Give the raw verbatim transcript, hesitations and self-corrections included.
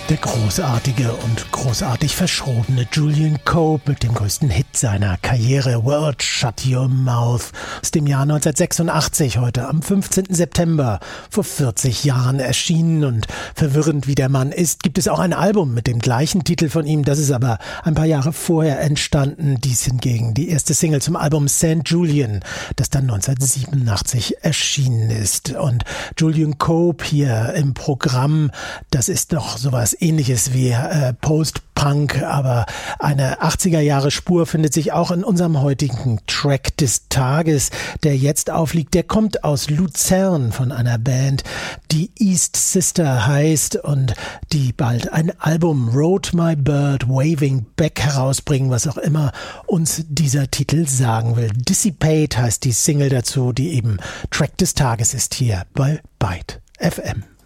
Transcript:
Der großartige und großartig verschrobene Julian Cope mit dem größten Hit seiner Karriere, World Shut Your Mouth, aus dem Jahr neunzehnhundertsechsundachtzig, heute am fünfzehnten September, vor vierzig Jahren erschienen. Und verwirrend wie der Mann ist, gibt es auch ein Album mit dem gleichen Titel von ihm. Das ist aber ein paar Jahre vorher entstanden. Dies hingegen die erste Single zum Album Saint Julian, das dann neunzehnhundertsiebenundachtzig erschienen ist. Und Julian Cope hier im Programm, das ist doch sowas Ähnliches wie äh, Post-Punk, aber eine achtziger Jahre Spur findet sich auch in unserem heutigen Track des Tages, der jetzt aufliegt. Der kommt aus Luzern von einer Band, die East Sister heißt und die bald ein Album Rode My Bird Waving Back herausbringen, was auch immer uns dieser Titel sagen will. Dissipate heißt die Single dazu, die eben Track des Tages ist hier bei Byte F M.